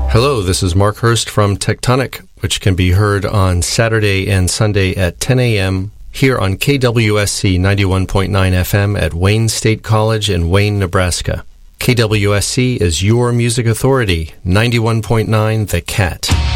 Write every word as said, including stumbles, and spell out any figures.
Hello, this is Mark Hurst from Tectonic, which can be heard on Saturday and Sunday at ten a.m. here on K W S C ninety-one point nine F M at Wayne State College in Wayne, Nebraska. K W S C is your music authority, ninety-one point nine The Cat.